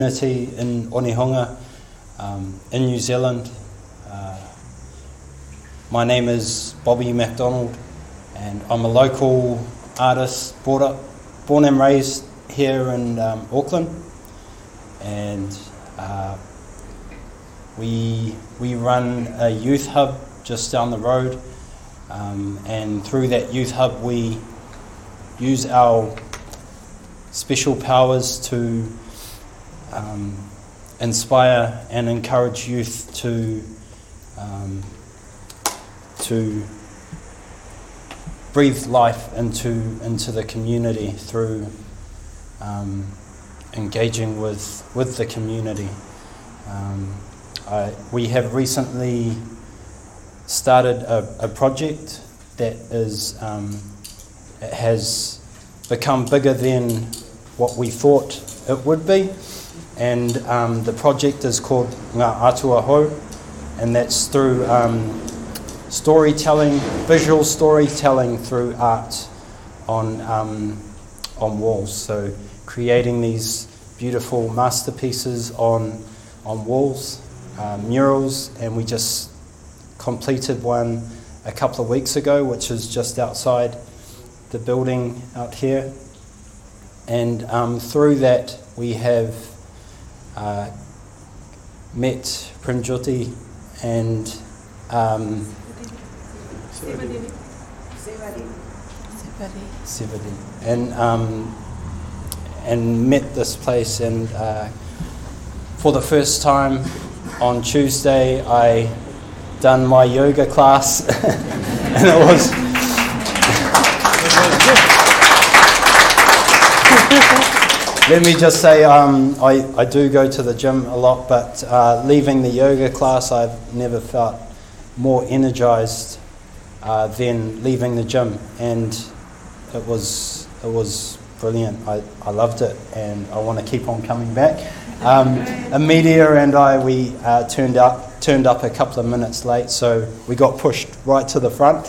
Community in Onehunga, in New Zealand. My name is Bobby MacDonald, and I'm a local artist, born and raised here in Auckland, and we run a youth hub just down the road, and through that youth hub we use our special powers to inspire and encourage youth to breathe life into the community through engaging with the community. We have recently started a project that has become bigger than what we thought it would be. And the project is called Ngā Atua Hou, and that's through storytelling, visual storytelling through art on walls. So creating these beautiful masterpieces on walls, murals, and we just completed one a couple of weeks ago, which is just outside the building out here. And through that we have met Prinjoti and Sevadi, and met this place, and for the first time on Tuesday I done my yoga class and it was let me just say, I do go to the gym a lot, but leaving the yoga class, I've never felt more energized than leaving the gym, and it was brilliant. I loved it, and I want to keep on coming back. Amelia and we turned up a couple of minutes late, so we got pushed right to the front.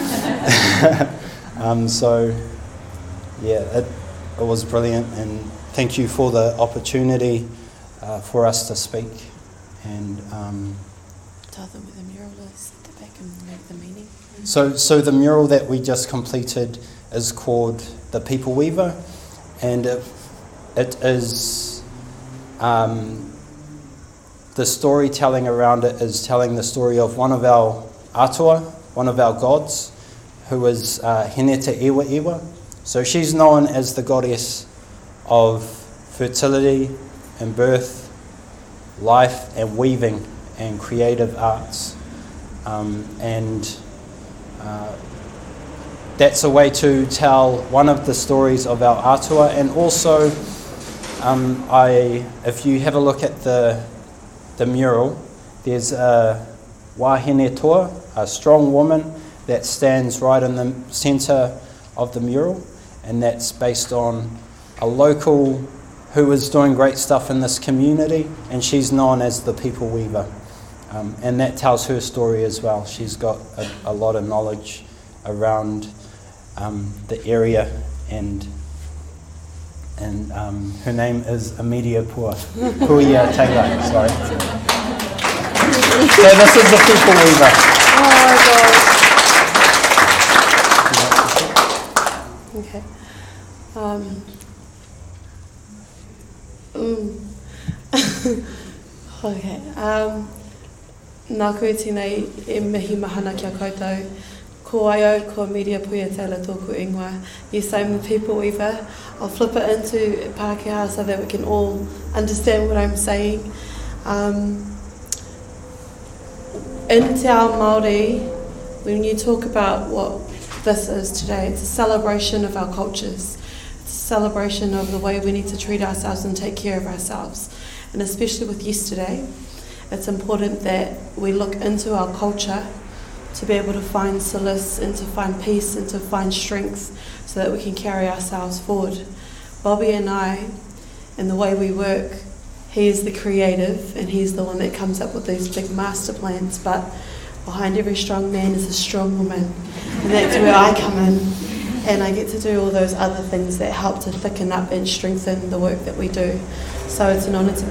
So yeah, it was brilliant, and thank you for the opportunity for us to speak. And tell them what the mural is at the back and the meaning. So the mural that we just completed is called The People Weaver, and it is the storytelling around it is telling the story of one of our atua, one of our gods, who is Heneta Iwa Iwa. So she's known as the goddess of fertility and birth, life and weaving and creative arts. And that's a way to tell one of the stories of our atua. And also, if you have a look at the mural, there's a wahine toa, a strong woman that stands right in the centre of the mural, and that's based on a local who is doing great stuff in this community, and she's known as the People Weaver. And that tells her story as well. She's got a lot of knowledge around the area, and her name is Amelia Puia Taylor. Sorry. So this is the People Weaver. Oh my gosh. Okay. Okay. Nā koe tēnei e mihi mahana kia koutou. Ko ai au, ko Amelia Puia Taylor tōku ingoa. Yes, I'm the People Weaver. I'll flip it into Pākehā so that we can all understand what I'm saying. In Te Ao Māori, when you talk about what this is today, it's a celebration of our cultures. It's a celebration of the way we need to treat ourselves and take care of ourselves. And especially with yesterday, it's important that we look into our culture to be able to find solace and to find peace and to find strength so that we can carry ourselves forward. Bobby and I, and the way we work, he is the creative and he's the one that comes up with these big master plans, but behind every strong man is a strong woman, and that's where I come in. and I get to do all those other things that help to thicken up and strengthen the work that we do. So it's an honour to